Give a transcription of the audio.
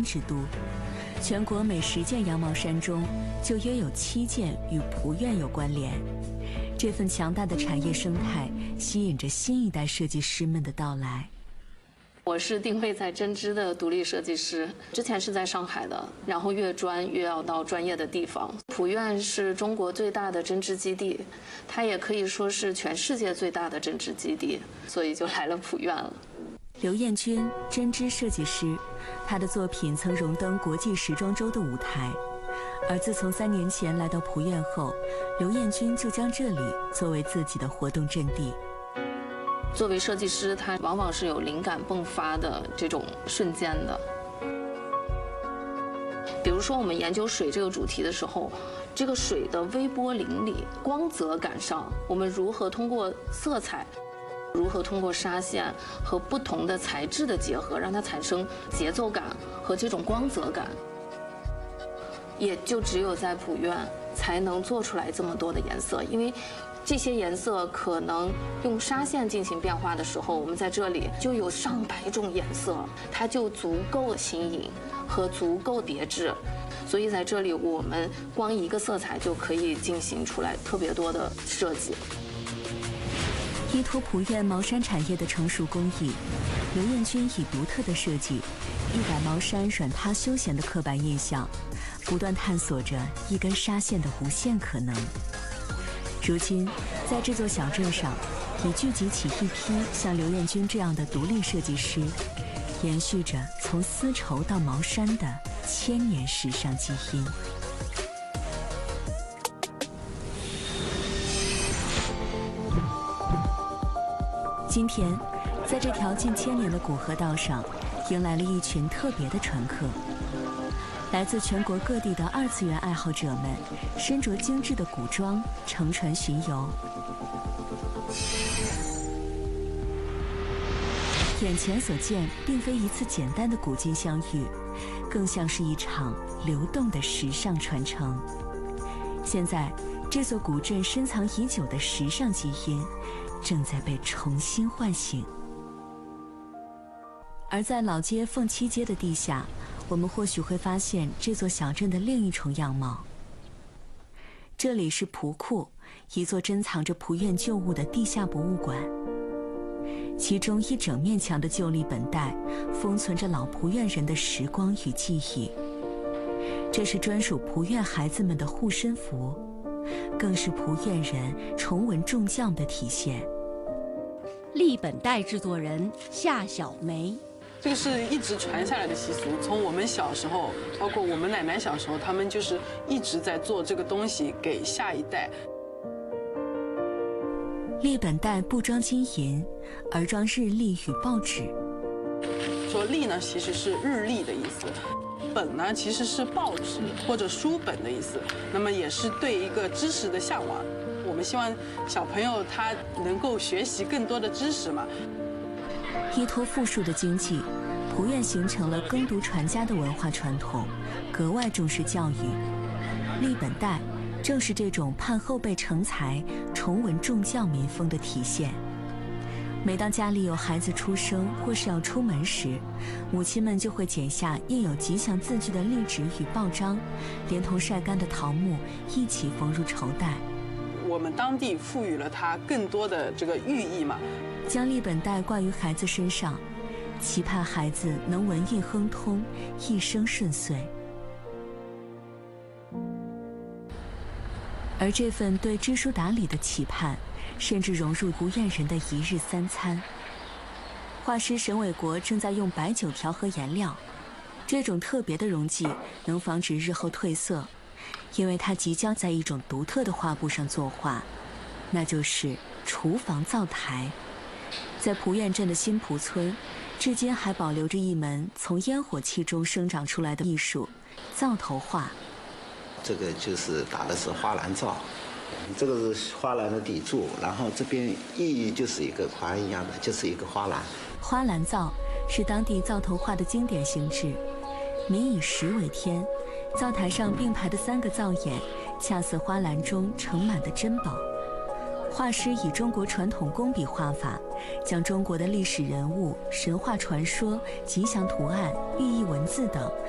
之都，全国每10件羊毛衫中就约有7件与蒲院有关联。这份强大的产业生态吸引着新一代设计师们的到来。 我是定位在针织的独立设计师，之前是在上海的，然后越专越要到专业的地方。蒲院是中国最大的针织基地，它也可以说是全世界最大的针织基地，所以就来了蒲院了。 刘彦军，针织设计师，他的作品曾荣登国际时装周的舞台。而自从3年前来到蒲院后，刘彦军就将这里作为自己的活动阵地。 作为设计师，他往往是有灵感迸发的这种瞬间的。比如说，我们研究水这个主题的时候，这个水的微波淋漓、光泽感上，我们如何通过色彩，如何通过纱线和不同的材质的结合，让它产生节奏感和这种光泽感，也就只有在蒲院才能做出来这么多的颜色，因为这些颜色可能用纱线进行变化的时候，我们在这里就有上百种颜色，它就足够新颖和足够别致。所以在这里，我们光一个色彩就可以进行出来特别多的设计。 依托蒲院毛衫产业的成熟工艺，刘彦军以独特的设计，一改毛衫软塌休闲的刻板印象，不断探索着一根纱线的无限可能。如今，在这座小镇上，已聚集起一批像刘彦军这样的独立设计师，延续着从丝绸到毛衫的1000年时尚基因。今天，在这条近1000年的古河道上，迎来了一群特别的船客。来自全国各地的2次元爱好者们，身着精致的古装，乘船巡游。眼前所见，并非一次简单的古今相遇，更像是一场流动的时尚传承。现在，这座古镇深藏已久的时尚基因，正在被重新唤醒。而在老街凤栖街的地下，我们或许会发现这座小镇的另一重样貌。这里是蒲库，一座珍藏着蒲院旧物的地下博物馆。其中一整面墙的旧历本带，封存着老蒲院人的时光与记忆。这是专属蒲院孩子们的护身符，更是蒲院人崇文重教的体现。 历本带制作人夏小梅。 这个是一直传下来的习俗，从我们小时候，包括我们奶奶小时候，他们就是一直在做这个东西给下一代。 历本带不装金银，而装日历与报纸。 说历呢，其实是日历的意思；本呢，其实是报纸或者书本的意思。那么也是对一个知识的向往。我们希望小朋友他能够学习更多的知识嘛。 依托富庶的经济，蒲院形成了耕读传家的文化传统，格外重视教育。历本带正是这种盼后辈成才、崇文重教民风的体现。每当家里有孩子出生或是要出门时，母亲们就会剪下印有吉祥字句的历纸与报章，连同晒干的桃木一起缝入绸带。 我们当地赋予了它更多的这个寓意嘛。 将历本带挂于孩子身上，期盼孩子能文艺亨通，一生顺遂。而这份对知书达理的期盼，甚至融入蒲院人的1日3餐。画师沈伟国正在用白酒调和颜料，这种特别的溶剂能防止日后褪色，因为他即将在一种独特的画布上作画，那就是厨房灶台。在蒲院镇的新蒲村，至今还保留着一门从烟火气中生长出来的艺术——灶头画。 这个就是打的是花篮灶，这个是花篮的底柱，然后这边意义就是一个环一样的，就是一个花篮。 花篮灶是当地灶头画的经典形制，民以食为天，灶台上并排的3个灶眼，恰似花篮中盛满的珍宝。画师以中国传统工笔画法，将中国的历史人物、神话传说、吉祥图案、寓意文字等